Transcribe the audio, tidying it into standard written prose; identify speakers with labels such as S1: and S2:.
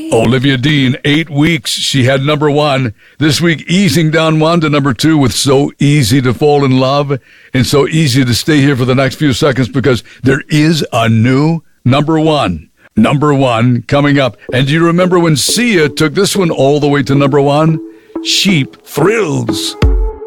S1: Olivia Dean, 8 weeks. She had number one. This week, easing down one to number two with So Easy to Fall in Love and so easy to stay here for the next few seconds because there is a new number one. Number one coming up. And do you remember when Sia took this one all the way to number one? Cheap Thrills.